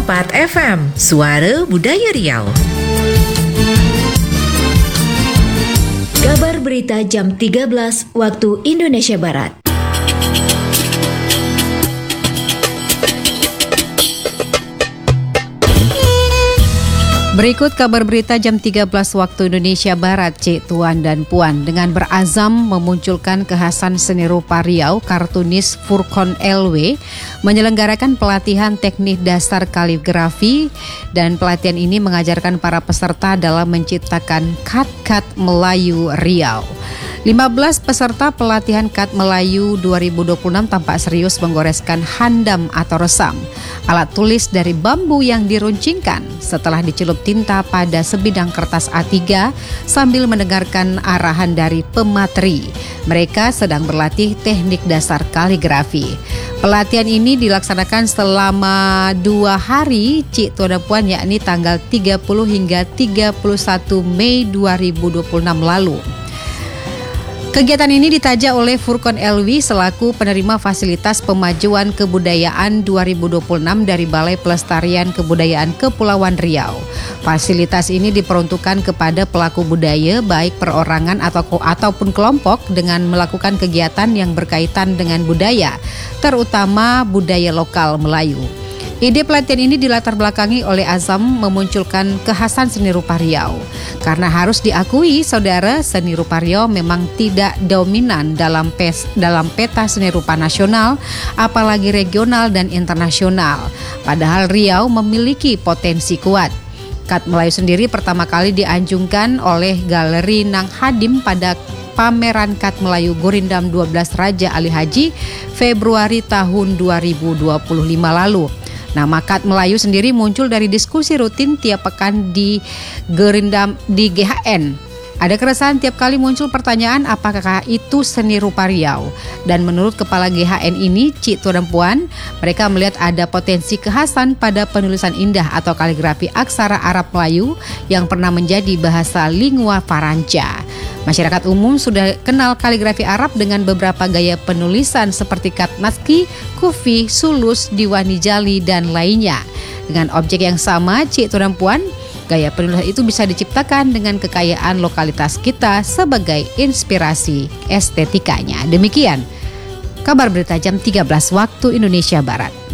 101,4 FM, Suara Budaya Riau. Kabar berita jam 13 waktu Indonesia Barat. Berikut kabar berita jam 13 waktu Indonesia Barat, Cik Tuan dan Puan. Dengan berazam memunculkan kekhasan seni rupa Riau, kartunis Furqon LW menyelenggarakan pelatihan teknik dasar kaligrafi, dan pelatihan ini mengajarkan para peserta dalam menciptakan kat-kat Melayu Riau. 15 peserta pelatihan kat Melayu 2026 tampak serius menggoreskan handam atau resam, alat tulis dari bambu yang diruncingkan setelah dicelup tinta pada sebidang kertas A3 sambil mendengarkan arahan dari pemateri. Mereka sedang berlatih teknik dasar kaligrafi. Pelatihan ini dilaksanakan selama 2 hari, Cik Tuan dan Puan, yakni tanggal 30 hingga 31 Mei 2026 lalu. Kegiatan ini ditaja oleh Furqon LW selaku penerima fasilitas pemajuan kebudayaan 2026 dari Balai Pelestarian Kebudayaan Kepulauan Riau. Fasilitas ini diperuntukkan kepada pelaku budaya baik perorangan ataupun kelompok dengan melakukan kegiatan yang berkaitan dengan budaya, terutama budaya lokal Melayu. Ide pelatihan ini dilatar belakangi oleh azam memunculkan kekhasan seni rupa Riau. Karena harus diakui, saudara, seni rupa Riau memang tidak dominan dalam peta seni rupa nasional, apalagi regional dan internasional. Padahal Riau memiliki potensi kuat. Kat Melayu sendiri pertama kali dianjungkan oleh Galeri Nang Hadim pada pameran Kat Melayu Gurindam 12 Raja Ali Haji Februari tahun 2025 lalu. Nama Kat Melayu sendiri muncul dari diskusi rutin tiap pekan di Gerindam di GHN. Ada keresahan tiap kali muncul pertanyaan apakah itu seni rupa Riau. Dan menurut Kepala GHN ini, Cik Tuan dan Puan, mereka melihat ada potensi kekhasan pada penulisan indah atau kaligrafi aksara Arab Melayu yang pernah menjadi bahasa lingua franca. Masyarakat umum sudah kenal kaligrafi Arab dengan beberapa gaya penulisan seperti kat naski, kufi, sulus, diwani jali, dan lainnya. Dengan objek yang sama, Cik Tuan dan Puan, gaya penulisan itu bisa diciptakan dengan kekayaan lokalitas kita sebagai inspirasi estetikanya. Demikian kabar berita jam 13 waktu Indonesia Barat.